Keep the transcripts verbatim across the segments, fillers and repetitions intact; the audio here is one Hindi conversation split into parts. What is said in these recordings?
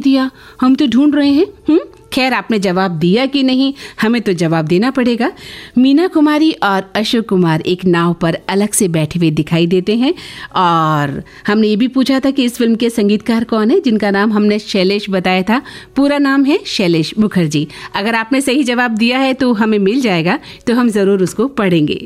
दिया, हम तो ढूंढ रहे हैं। हम्म खैर, आपने जवाब दिया कि नहीं, हमें तो जवाब देना पड़ेगा। मीना कुमारी और अशोक कुमार एक नाव पर अलग से बैठे हुए दिखाई देते हैं और हमने ये भी पूछा था कि इस फिल्म के संगीतकार कौन है, जिनका नाम हमने शैलेश बताया था। पूरा नाम है शैलेश मुखर्जी। अगर आपने सही जवाब दिया है तो हमें मिल जाएगा, तो हम जरूर उसको पढ़ेंगे।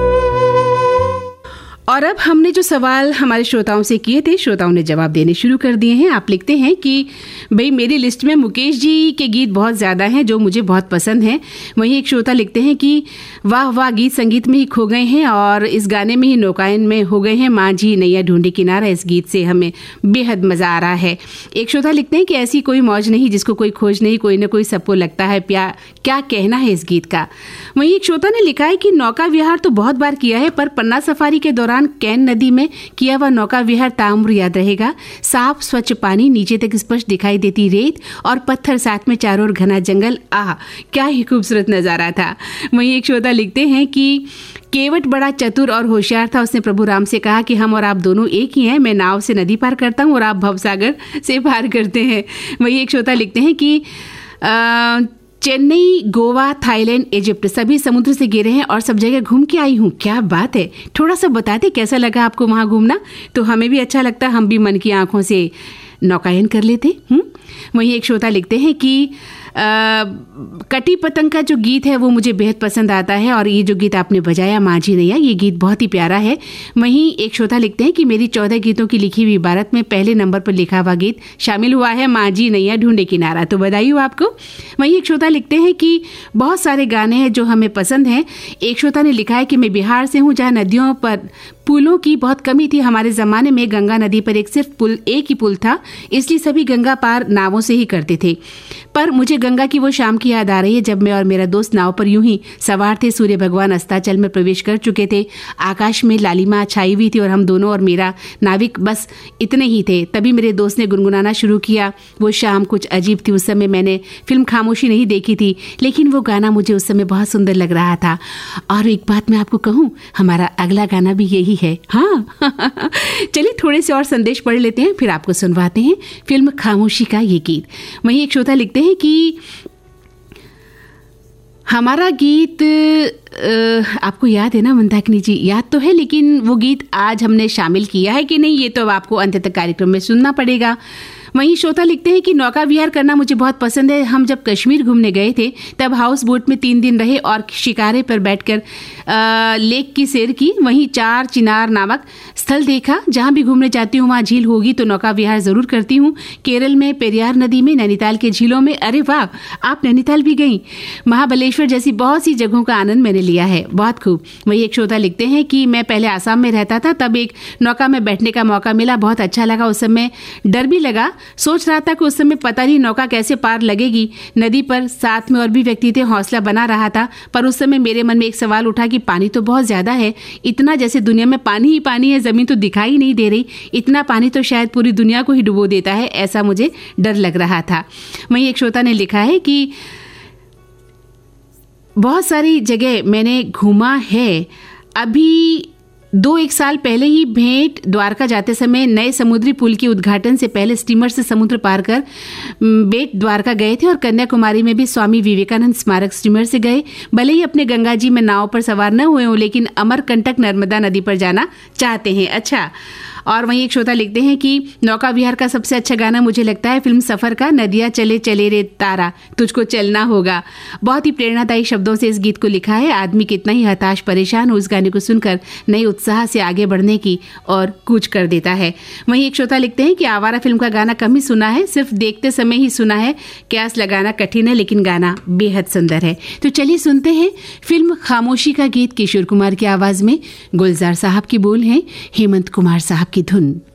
और अब हमने जो सवाल हमारे श्रोताओं से किए थे, श्रोताओं ने जवाब देने शुरू कर दिए हैं। आप लिखते हैं कि भाई मेरी लिस्ट में मुकेश जी के गीत बहुत ज़्यादा हैं जो मुझे बहुत पसंद हैं। वहीं एक श्रोता लिखते हैं कि वाह वाह, गीत संगीत में ही खो गए हैं और इस गाने में ही नौकायन में हो गए हैं। माँ जी नैया ढूंढे किनारा, इस गीत से हमें बेहद मज़ा आ रहा है। एक श्रोता लिखते हैं कि ऐसी कोई मौज नहीं जिसको कोई खोज नहीं, कोई ना कोई सबको लगता है प्यार, क्या कहना है इस गीत का। वहीं एक श्रोता ने लिखा है कि नौका विहार तो बहुत बार किया है, पर पन्ना सफारी के दौरान कैन नदी में किया हुआ नौका विहार ताउम्र याद रहेगा। साफ स्वच्छ पानी, नीचे तक स्पष्ट दिखाई देती रेत और पत्थर, साथ में चारों ओर घना जंगल। आह, क्या ही खूबसूरत नजारा था। वहीं एक श्रोता लिखते हैं कि केवट बड़ा चतुर और होशियार था। उसने प्रभु राम से कहा कि हम और आप दोनों एक ही हैं, मैं नाव से नदी पार करता हूँ और आप भवसागर से पार करते हैं। वहीं एक श्रोता लिखते हैं कि आ, चेन्नई, गोवा, थाईलैंड, इजिप्ट सभी समुद्र से गिरे हैं और सब जगह घूम के आई हूँ। क्या बात है, थोड़ा सा बताते कैसा लगा आपको वहाँ घूमना, तो हमें भी अच्छा लगता, हम भी मन की आंखों से नौकायन कर लेते। हम्म वहीं एक श्रोता लिखते हैं कि आ, कटी पतंग का जो गीत है वो मुझे बेहद पसंद आता है और ये जो गीत आपने बजाया माँ जी नैया, ये गीत बहुत ही प्यारा है। वहीं एक श्रोता लिखते हैं कि मेरी चौदह गीतों की लिखी हुई इबारत में पहले नंबर पर लिखा हुआ गीत शामिल हुआ है, माँ जी नैया ढूंढे किनारा, तो बधाई हो आपको। वहीं एक श्रोता लिखते हैं कि बहुत सारे गाने हैं जो हमें पसंद हैं। एक श्रोता ने लिखा है कि मैं बिहार से हूँ, जहाँ नदियों पर पुलों की बहुत कमी थी। हमारे ज़माने में गंगा नदी पर एक सिर्फ पुल एक ही पुल था, इसलिए सभी गंगा पार नावों से ही करते थे। पर मुझे गंगा की वो शाम की याद आ रही है जब मैं और मेरा दोस्त नाव पर यूं ही सवार थे। सूर्य भगवान अस्ताचल में प्रवेश कर चुके थे, आकाश में लालिमा छाई हुई थी और हम दोनों और मेरा नाविक बस इतने ही थे। तभी मेरे दोस्त ने गुनगुनाना शुरू किया। वो शाम कुछ अजीब थी। उस समय मैंने फिल्म खामोशी नहीं देखी थी, लेकिन वो गाना मुझे उस समय बहुत सुंदर लग रहा था। और एक बात मैं आपको कहूँ, हमारा अगला गाना भी यही है। हाँ चलिए थोड़े से और संदेश पढ़ लेते हैं, फिर आपको सुनवाते हैं फिल्म खामोशी का ये गीत। वहीं एक श्रोता लिखते हैं कि हमारा गीत आ, आपको याद है ना मंदाकिनी जी? याद तो है, लेकिन वो गीत आज हमने शामिल किया है कि नहीं, ये तो अब आपको अंत तक कार्यक्रम में सुनना पड़ेगा। वहीं श्रोता लिखते हैं कि नौका विहार करना मुझे बहुत पसंद है। हम जब कश्मीर घूमने गए थे तब हाउस बोट में तीन दिन रहे और शिकारे पर बैठकर लेक की सैर की। वहीं चार चिनार नामक स्थल देखा। जहां भी घूमने जाती हूँ वहाँ झील होगी तो नौका विहार जरूर करती हूँ। केरल में पेरियार नदी में, नैनीताल के झीलों में। अरे वाह, आप नैनीताल भी गई। महाबलेश्वर जैसी बहुत सी जगहों का आनंद मैंने लिया है, बहुत खूब। वही एक श्रोता लिखते हैं कि मैं पहले आसाम में रहता था, तब एक नौका में बैठने का मौका मिला, बहुत अच्छा लगा। उस समय डर भी लगा, सोच रहा था कि उस समय पता नहीं नौका कैसे पार लगेगी नदी पर। साथ में और भी व्यक्ति थे, हौसला बना रहा था। पर उस समय मेरे मन में एक सवाल उठा कि पानी तो बहुत ज्यादा है, इतना जैसे दुनिया में पानी ही पानी है, जमीन तो दिखाई नहीं दे रही। इतना पानी तो शायद पूरी दुनिया को ही डुबो देता है, ऐसा मुझे डर लग रहा था। वहीं एक श्रोता ने लिखा है कि बहुत सारी जगह मैंने घूमा है। अभी दो एक साल पहले ही भेंट द्वारका जाते समय नए समुद्री पुल के उद्घाटन से पहले स्टीमर से समुद्र पार कर बेट द्वारका गए थे और कन्याकुमारी में भी स्वामी विवेकानंद स्मारक स्टीमर से गए। भले ही अपने गंगा जी में नाव पर सवार न हुए हों, लेकिन अमरकंटक नर्मदा नदी पर जाना चाहते हैं। अच्छा, और वहीं एक श्रोता लिखते हैं कि नौका विहार का सबसे अच्छा गाना मुझे लगता है फिल्म सफर का, नदिया चले चले रे तारा तुझको चलना होगा। बहुत ही प्रेरणादायी शब्दों से इस गीत को लिखा है। आदमी कितना ही हताश परेशान हो, उस गाने को सुनकर नए उत्साह से आगे बढ़ने की और कूच कर देता है। वहीं एक श्रोता लिखते हैं कि आवारा फिल्म का गाना कम ही सुना है, सिर्फ देखते समय ही सुना है। क्यास लगाना कठिन है लेकिन गाना बेहद सुंदर है। तो चलिए सुनते हैं फिल्म खामोशी का गीत किशोर कुमार की आवाज में। गुलजार साहब की बोल हैं, हेमंत कुमार साहब की धुन।